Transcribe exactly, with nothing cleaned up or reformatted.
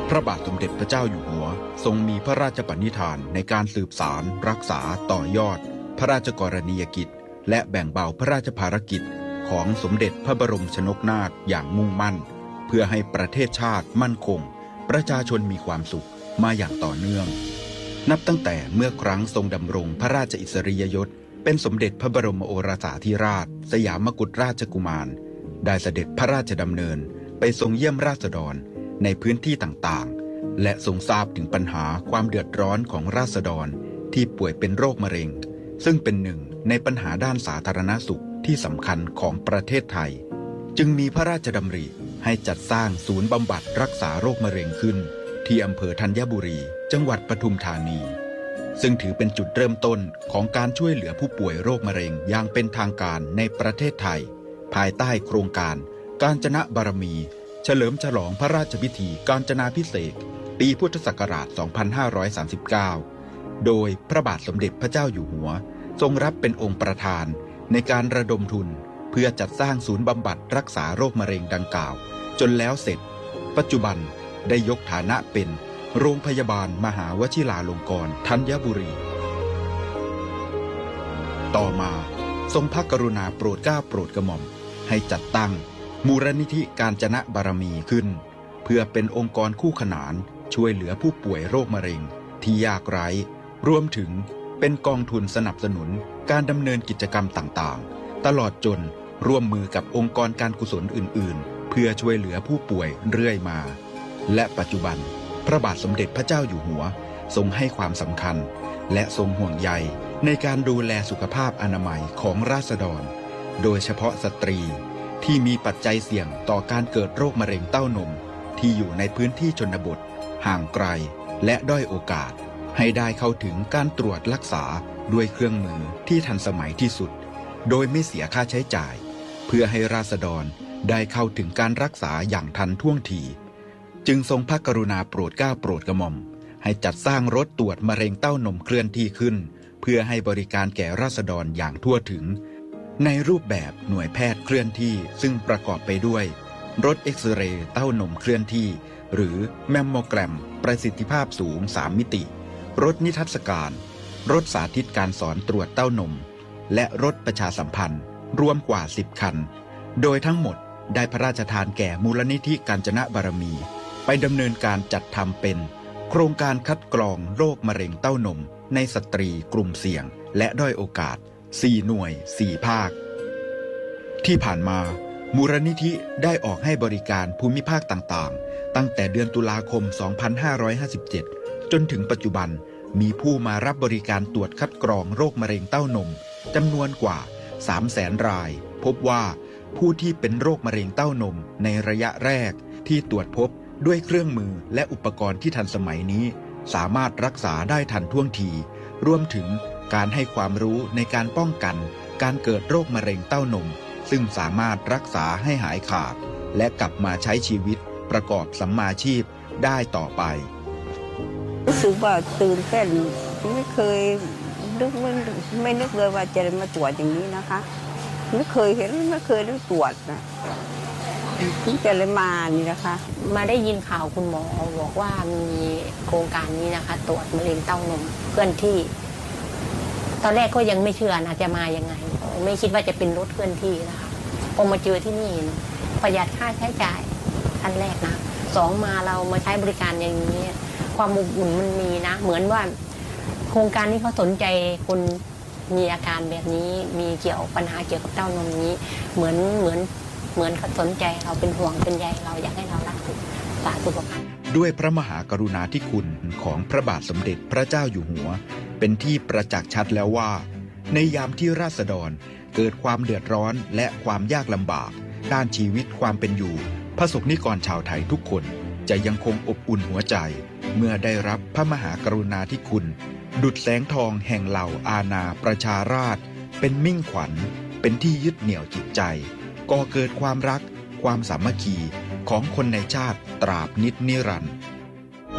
พระบาทสมเด็จพระเจ้าอยู่หัวทรงมีพระราชปณิธานในการสืบสารรักษาต่อยอดพระราชกรณียกิจและแบ่งเบาพระราชภารกิจของสมเด็จพระบรมชนกนาถอย่างมุ่งมั่นเพื่อให้ประเทศชาติมั่นคงประชาชนมีความสุขมาอย่างต่อเนื่องนับตั้งแต่เมื่อครั้งทรงดำรงพระราชอิสริยยศเป็นสมเด็จพระบรมโอรสาธิราชสยามกุฎราชกุมารได้เสด็จพระราชดำเนินไปทรงเยี่ยมราษฎรในพื้นที่ต่างๆและทรงทราบถึงปัญหาความเดือดร้อนของราษฎรที่ป่วยเป็นโรคมะเร็งซึ่งเป็นหนึ่งในปัญหาด้านสาธารณสุขที่สำคัญของประเทศไทยจึงมีพระราชดำริให้จัดสร้างศูนย์บำบัดรักษาโรคมะเร็งขึ้นที่อำเภอธัญบุรีจังหวัดปทุมธานีซึ่งถือเป็นจุดเริ่มต้นของการช่วยเหลือผู้ป่วยโรคมะเร็งอย่างเป็นทางการในประเทศไทยภายใต้โครงการกาญจนบารมีเฉลิมฉลองพระราชพิธีกาญจนาภิเษกปีพุทธศักราช สองพันห้าร้อยสามสิบเก้า โดยพระบาทสมเด็จพระเจ้าอยู่หัวทรงรับเป็นองค์ประธานในการระดมทุนเพื่อจัดสร้างศูนย์บำบัดรักษาโรคมะเร็งดังกล่าวจนแล้วเสร็จปัจจุบันได้ยกฐานะเป็นโรงพยาบาลมหาวชิราลงกรณ์ธัญบุรีต่อมาทรงพระกรุณาโปรดเกล้าโปรดกระหม่อมให้จัดตั้งมูลนิธิกาญจนบารมีขึ้นเพื่อเป็นองค์กรคู่ขนานช่วยเหลือผู้ป่วยโรคมะเร็งที่ยากไร้รวมถึงเป็นกองทุนสนับสนุนการดำเนินกิจกรรมต่างๆตลอดจนร่วมมือกับองค์กรการกุศลอื่นๆเพื่อช่วยเหลือผู้ป่วยเรื่อยมาและปัจจุบันพระบาทสมเด็จพระเจ้าอยู่หัวทรงให้ความสำคัญและทรงห่วงใยในการดูแลสุขภาพอนามัยของราษฎรโดยเฉพาะสตรีที่มีปัจจัยเสี่ยงต่อการเกิดโรคมะเร็งเต้านมที่อยู่ในพื้นที่ชนบทห่างไกลและด้อยโอกาสให้ได้เข้าถึงการตรวจรักษาด้วยเครื่องมือที่ทันสมัยที่สุดโดยไม่เสียค่าใช้จ่ายเพื่อให้ราษฎรได้เข้าถึงการรักษาอย่างทันท่วงทีจึงทรงพระกรุณาโปรดเกล้าโปรดกระหม่อมให้จัดสร้างรถตรวจมะเร็งเต้านมเคลื่อนที่ขึ้นเพื่อให้บริการแก่ราษฎรอย่างทั่วถึงในรูปแบบหน่วยแพทย์เคลื่อนที่ซึ่งประกอบไปด้วยรถเอ็กซเรย์เต้านมเคลื่อนที่หรือแมมโมแกรมประสิทธิภาพสูงสามมิติรถนิทรรศการรถสาธิตการสอนตรวจเต้านมและรถประชาสัมพันธ์รวมกว่าสิบคันโดยทั้งหมดได้พระราชทานแก่มูลนิธิกาญจนบารมีไปดำเนินการจัดทำเป็นโครงการคัดกรองโรคมะเร็งเต้านมในสตรีกลุ่มเสี่ยงและด้อยโอกาสสี่หน่วยสี่ภาคที่ผ่านมามูลนิธิได้ออกให้บริการภูมิภาคต่างๆตั้งแต่เดือนตุลาคม สองพันห้าร้อยห้าสิบเจ็ด จนถึงปัจจุบันมีผู้มารับบริการตรวจคัดกรองโรคมะเร็งเต้านมจำนวนกว่า สามแสน รายพบว่าผู้ที่เป็นโรคมะเร็งเต้านมในระยะแรกที่ตรวจพบด้วยเครื่องมือและอุปกรณ์ที่ทันสมัยนี้สามารถรักษาได้ทันท่วงทีรวมถึงการให้ความรู้ในการป้องกันการเกิดโรคมะเร็งเต้านมซึ่งสามารถรักษาให้หายขาดและกลับมาใช้ชีวิตประกอบสัมมาชีพได้ต่อไปรู้สึกว่าตื่นเต้นไม่เคยนึกไม่ไม่นึกเลยว่าจะมาตรวจอย่างนี้นะคะไม่เคยเห็นไม่เคยได้ตรวจนะที่จะเลยมานี่นะคะมาได้ยินข่าวคุณหมอบอกว่ามีโครงการนี้นะคะตรวจมะเร็งเต้านมเคลื่อนที่ตอนแรกก็ยังไม่เชื่อนะจะมายังไงไม่คิดว่าจะเป็นรถเคลื่อนที่นะคะพอมาเจอที่นี่ประหยัดค่าใช้จ่ายขั้นแรกนะสองมาเรามาใช้บริการอย่างนี้ความอบอุ่นมันมีนะเหมือนว่าโครงการนี้เขาสนใจคนมีอาการแบบนี้มีเกี่ยวปัญหาเกี่ยวกับเต้านมนี้เหมือนเหมือนเหมือนเขาสนใจเราเป็นห่วงเป็นใยเราอยากให้เรารักษาสุขภาพด้วยพระมหากรุณาธิคุณของพระบาทสมเด็จพระเจ้าอยู่หัวเป็นที่ประจักษ์ชัดแล้วว่าในยามที่ราษฎรเกิดความเดือดร้อนและความยากลำบากด้านชีวิตความเป็นอยู่พระสงฆ์นิกรชาวไทยทุกคนจะยังคงอบอุ่นหัวใจเมื่อได้รับพระมหากรุณาธิคุณดุจแสงทองแห่งเหล่าอาณาประชาราษฎร์เป็นมิ่งขวัญเป็นที่ยึดเหนี่ยวจิตใจก่อเกิดความรักความสามัคคีของคนในชาติตราบนิจนิรันดร์